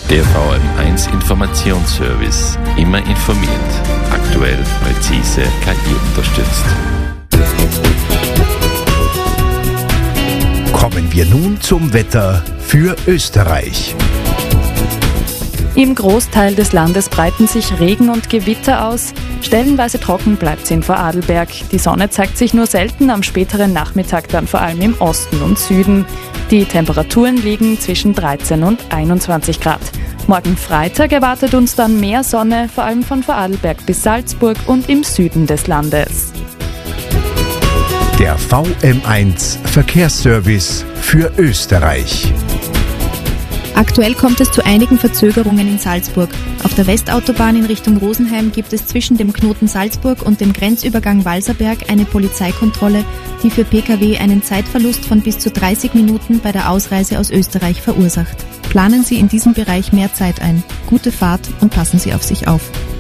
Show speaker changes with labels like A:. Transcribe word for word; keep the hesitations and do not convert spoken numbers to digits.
A: Der V M eins Informationsservice. Immer informiert. Aktuell, präzise, K I unterstützt.
B: Kommen wir nun zum Wetter für Österreich.
C: Im Großteil des Landes breiten sich Regen und Gewitter aus. Stellenweise trocken bleibt es in Vorarlberg. Die Sonne zeigt sich nur selten, am späteren Nachmittag dann vor allem im Osten und Süden. Die Temperaturen liegen zwischen dreizehn und einundzwanzig Grad. Morgen Freitag erwartet uns dann mehr Sonne, vor allem von Vorarlberg bis Salzburg und im Süden des Landes.
B: Der V M eins Verkehrsservice für Österreich.
D: Aktuell kommt es zu einigen Verzögerungen in Salzburg. Auf der Westautobahn in Richtung Rosenheim gibt es zwischen dem Knoten Salzburg und dem Grenzübergang Walserberg eine Polizeikontrolle, die für Pkw einen Zeitverlust von bis zu dreißig Minuten bei der Ausreise aus Österreich verursacht. Planen Sie in diesem Bereich mehr Zeit ein. Gute Fahrt und passen Sie auf sich auf.